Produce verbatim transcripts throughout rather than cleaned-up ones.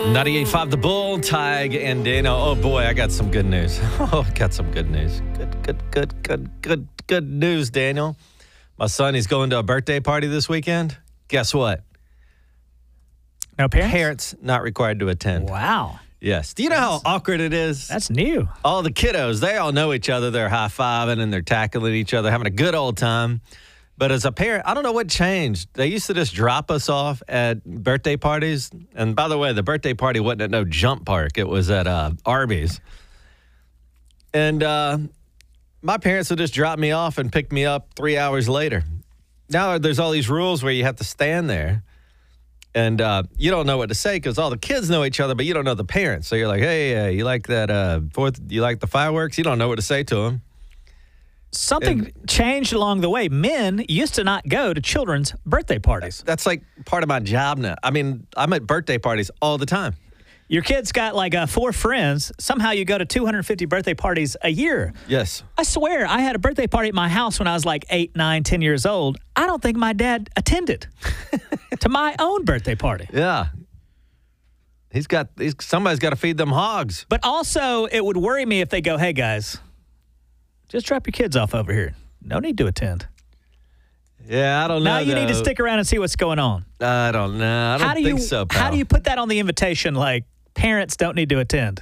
ninety-eight point five The Bull, Tig and Dano. Oh, boy, I got some good news. Oh, I got some good news. Good, good, good, good, good, good news, Daniel. My son, he's going to a birthday party this weekend. Guess what? No parents? Parents not required to attend. Wow. Yes. Do you know how awkward it is? That's new. All the kiddos, they all know each other. They're high-fiving and they're tackling each other, having a good old time. But as a parent, I don't know what changed. They used to just drop us off at birthday parties. And by the way, the birthday party wasn't at no jump park. It was at uh, Arby's. And uh, my parents would just drop me off and pick me up three hours later. Now there's all these rules where you have to stand there. And uh, you don't know what to say because all the kids know each other, but you don't know the parents. So you're like, hey, uh, you like that uh, fourth? You like the fireworks? You don't know what to say to them. Something and, changed along the way. Men used to not go to children's birthday parties. That's like part of my job now. I mean, I'm at birthday parties all the time. Your kid's got like uh, four friends. Somehow you go to two hundred fifty birthday parties a year. Yes. I swear, I had a birthday party at my house when I was like eight, nine, ten years old. I don't think my dad attended to my own birthday party. Yeah. He's got, he's, somebody's got to feed them hogs. But also, it would worry me if they go, hey, guys, just drop your kids off over here. No need to attend. Yeah, I don't know. Now you though. need to stick around and see what's going on. I don't know. I don't how do think you, so, pal. How do you put that on the invitation, like, parents don't need to attend?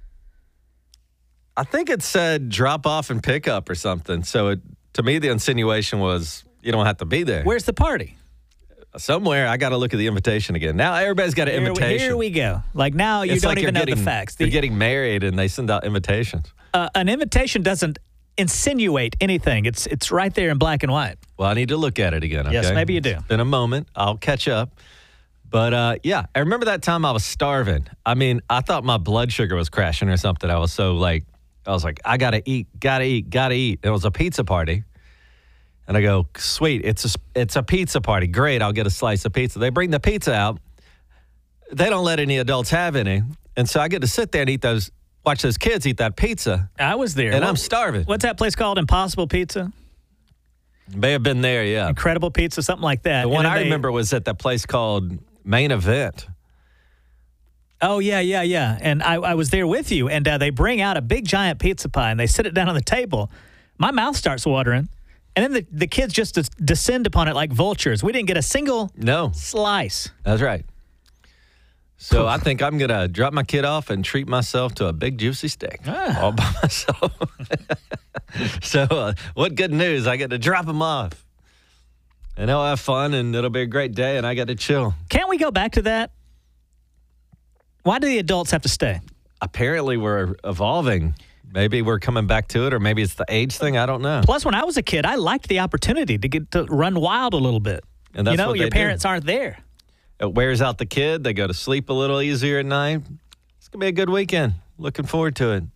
I think it said drop off and pick up or something. So it, to me, the insinuation was you don't have to be there. Where's the party? Somewhere. I got to look at the invitation again. Now everybody's got an here invitation. We, here we go. Like now you it's don't like even know getting, the facts. The, you're getting married and they send out invitations. Uh, an invitation doesn't insinuate anything. It's it's right there in black and white. Well, I need to look at it again. Okay? Yes, maybe you do. In a moment, I'll catch up. But, uh, yeah, I remember that time I was starving. I mean, I thought my blood sugar was crashing or something. I was so, like, I was like, I got to eat, got to eat, got to eat. It was a pizza party. And I go, sweet, it's a, it's a pizza party. Great, I'll get a slice of pizza. They bring the pizza out. They don't let any adults have any. And so I get to sit there and eat those, watch those kids eat that pizza. I was there. And what, I'm starving. What's that place called? Impossible Pizza? May have been there, yeah. Incredible Pizza, something like that. The one I they, remember was at that place called Main Event. Oh, yeah, yeah, yeah. And I, I was there with you, and uh, they bring out a big, giant pizza pie, and they sit it down on the table. My mouth starts watering, and then the, the kids just des- descend upon it like vultures. We didn't get a single no slice. That's right. So I think I'm going to drop my kid off and treat myself to a big, juicy steak ah. all by myself. So uh, what good news. I get to drop him off. And he'll have fun, and it'll be a great day, and I get to chill. Can't we go back to that? Why do the adults have to stay? Apparently, we're evolving. Maybe we're coming back to it, or maybe it's the age thing. I don't know. Plus, when I was a kid, I liked the opportunity to get to run wild a little bit. And that's you know, what your they parents do. aren't there. It wears out the kid. They go to sleep a little easier at night. It's going to be a good weekend. Looking forward to it.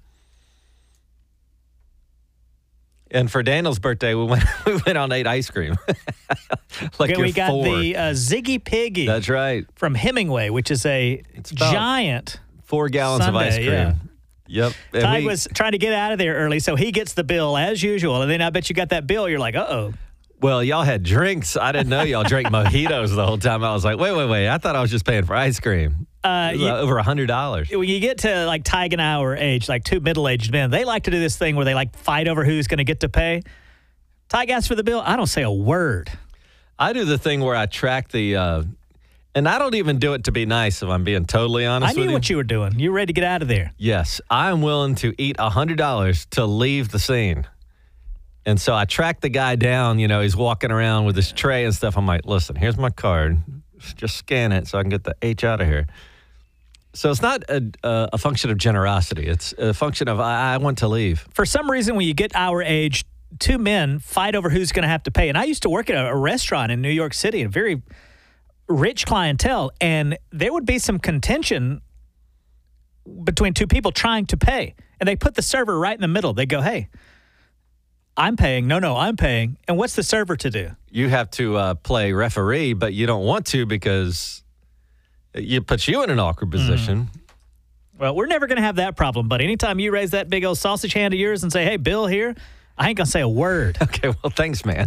And for Daniel's birthday, we went we went on and ate ice cream. like okay, we got four. the uh, Ziggy Piggy. That's right. From Hemingway, which is a giant four gallons sundae, of ice cream. Yeah. Yep. Ty we, was trying to get out of there early, so he gets the bill as usual. And then I bet you got that bill. You're like, uh-oh. Well, y'all had drinks. I didn't know y'all drank mojitos the whole time. I was like, wait, wait, wait. I thought I was just paying for ice cream. Uh, it was you, over one hundred dollars. When you get to like Tig and our age, like two middle-aged men, they like to do this thing where they like fight over who's going to get to pay. Tig asks for the bill. I don't say a word. I do the thing where I track the, uh, and I don't even do it to be nice if I'm being totally honest with you. I knew what you were doing. You were ready to get out of there. Yes. I'm willing to eat one hundred dollars to leave the scene. And so I track the guy down. You know, he's walking around with his tray and stuff. I'm like, listen, here's my card. Just scan it so I can get the H out of here. So it's not a, a, a function of generosity. It's a function of I, I want to leave. For some reason, when you get our age, two men fight over who's going to have to pay. And I used to work at a, a restaurant in New York City, a very rich clientele, and there would be some contention between two people trying to pay. And they put the server right in the middle. They go, hey, I'm paying. No, no, I'm paying. And what's the server to do? You have to uh, play referee, but you don't want to because it puts you in an awkward position. Mm. Well, we're never going to have that problem, but anytime you raise that big old sausage hand of yours and say, hey, Bill here, I ain't going to say a word. Okay, well, thanks, man.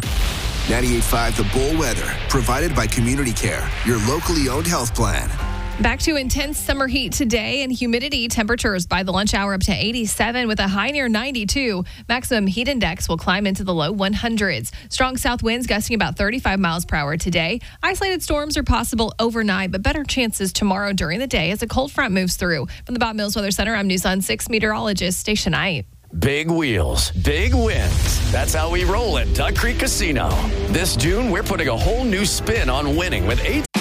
ninety-eight point five The Bull Weather, provided by Community Care, your locally owned health plan. Back to intense summer heat today and humidity. Temperatures by the lunch hour up to eighty-seven with a high near ninety-two. Maximum heat index will climb into the low hundreds. Strong south winds gusting about thirty-five miles per hour today. Isolated storms are possible overnight, but better chances tomorrow during the day as a cold front moves through. From the Bob Mills Weather Center, I'm News on six meteorologist Stacia Knight. Big wheels, big wins. That's how we roll at Duck Creek Casino. This June, we're putting a whole new spin on winning with eight